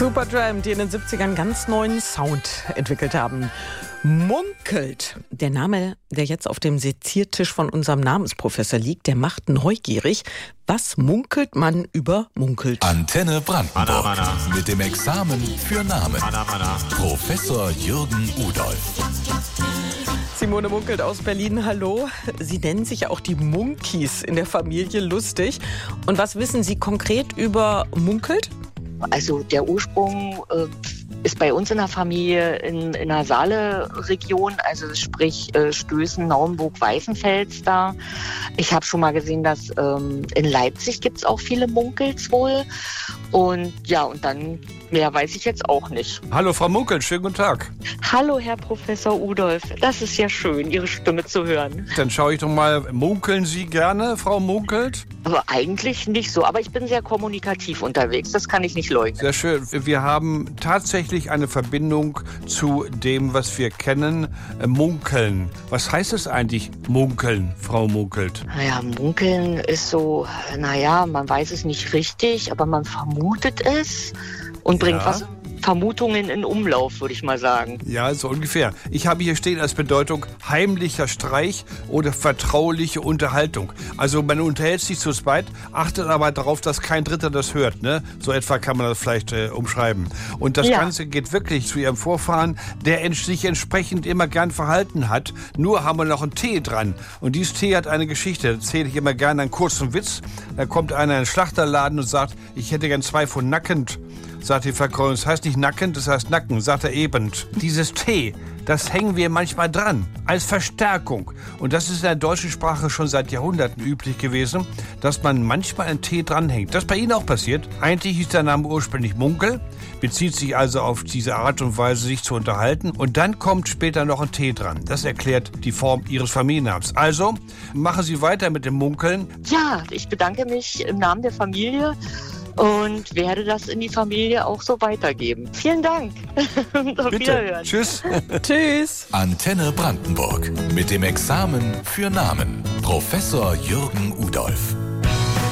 Supertramp, die in den 70ern ganz neuen Sound entwickelt haben. Munkelt. Der Name, der jetzt auf dem Seziertisch von unserem Namensprofessor liegt, der macht neugierig. Was munkelt man über Munkelt? Antenne Brandenburg. Mit dem Examen für Namen. Professor Jürgen Udolph. Simone Munkelt aus Berlin, hallo. Sie nennen sich ja auch die Munkies in der Familie, lustig. Und was wissen Sie konkret über Munkelt? Also der Ursprung ist bei uns in der Familie in der Saale-Region, also sprich Stößen, Naumburg, Weißenfels da. Ich habe schon mal gesehen, dass in Leipzig gibt es auch viele Munkels wohl. Und ja, und dann mehr weiß ich jetzt auch nicht. Hallo Frau Munkelt, schönen guten Tag. Hallo Herr Professor Udolph, das ist ja schön, Ihre Stimme zu hören. Dann schaue ich doch mal, munkeln Sie gerne, Frau Munkelt? Aber eigentlich nicht so, aber ich bin sehr kommunikativ unterwegs, das kann ich nicht leugnen. Sehr schön. Wir haben tatsächlich eine Verbindung zu dem, was wir kennen, munkeln. Was heißt es eigentlich, munkeln, Frau Munkelt? Naja, munkeln ist so, man weiß es nicht richtig, aber man vermutet es und bringt was Vermutungen in Umlauf, würde ich mal sagen. Ja, so ungefähr. Ich habe hier stehen als Bedeutung heimlicher Streich oder vertrauliche Unterhaltung. Also man unterhält sich zu zweit, achtet aber darauf, dass kein Dritter das hört. Ne? So etwa kann man das vielleicht umschreiben. Und das Ganze geht wirklich zu Ihrem Vorfahren, der sich entsprechend immer gern verhalten hat. Nur haben wir noch ein T dran. Und dieses T hat eine Geschichte. Da erzähle ich immer gerne einen kurzen Witz. Da kommt einer in den Schlachterladen und sagt, ich hätte gern 2 von nackend. Sagt die Verkäuferin, das heißt nicht nackend, das heißt nacken, sagt er eben. Dieses T, das hängen wir manchmal dran, als Verstärkung. Und das ist in der deutschen Sprache schon seit Jahrhunderten üblich gewesen, dass man manchmal ein T dranhängt. Das ist bei Ihnen auch passiert. Eigentlich ist der Name ursprünglich Munkel, bezieht sich also auf diese Art und Weise, sich zu unterhalten. Und dann kommt später noch ein T dran. Das erklärt die Form Ihres Familiennamens. Also, machen Sie weiter mit dem Munkeln. Ja, ich bedanke mich im Namen der Familie und werde das in die Familie auch so weitergeben. Vielen Dank. Auf Wiederhören. Tschüss. Tschüss. Antenne Brandenburg. Mit dem Examen für Namen. Professor Jürgen Udolph.